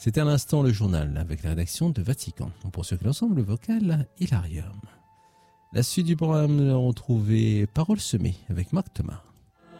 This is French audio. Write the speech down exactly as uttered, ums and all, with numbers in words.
C'était à l'instant le journal avec la rédaction de Vatican. On poursuit l'ensemble vocal Hilarium. La suite du programme, on trouvait Parole semée avec Marc Thomas.